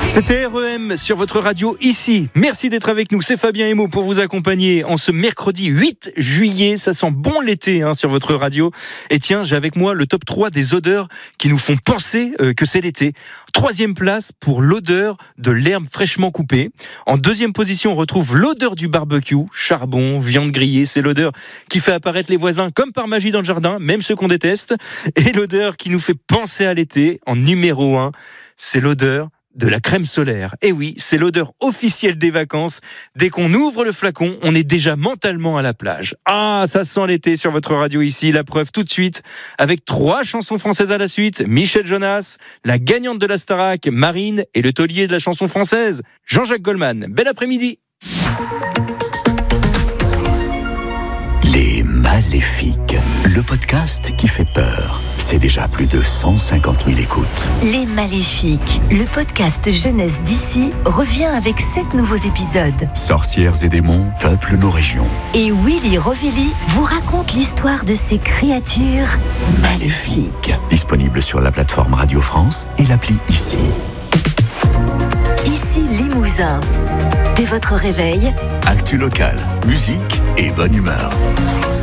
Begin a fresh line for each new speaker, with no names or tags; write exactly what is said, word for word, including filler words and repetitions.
C'était R E M sur votre radio ici. Merci d'être avec nous. C'est Fabien Emo pour vous accompagner en ce mercredi huit juillet. Ça sent bon l'été hein, sur votre radio. Et tiens, j'ai avec moi le top trois des odeurs qui nous font penser euh, que c'est l'été. Troisième place pour l'odeur de l'herbe fraîchement coupée. En deuxième position, on retrouve l'odeur du barbecue. Charbon, viande grillée, c'est l'odeur qui fait apparaître les voisins comme par magie dans le jardin, même ceux qu'on déteste. Et l'odeur qui nous fait penser à l'été, en numéro un, c'est l'odeur de la crème solaire. Et oui, c'est l'odeur officielle des vacances. Dès qu'on ouvre le flacon, on est déjà mentalement à la plage. Ah, ça sent l'été sur votre radio ici. La preuve tout de suite avec trois chansons françaises à la suite. Michel Jonas, la gagnante de la Starac, Marine et le taulier de la chanson française, Jean-Jacques Goldman. Bel après-midi.
Les Maléfiques, le podcast qui fait peur. C'est déjà plus de cent cinquante mille écoutes.
Les Maléfiques, le podcast jeunesse d'ici, revient avec sept nouveaux épisodes.
Sorcières et démons peuplent nos régions.
Et Willy Rovelli vous raconte l'histoire de ces créatures maléfiques.
Disponible sur la plateforme Radio France et l'appli Ici.
Ici Limousin. Dès votre réveil,
actu locale, musique et bonne humeur.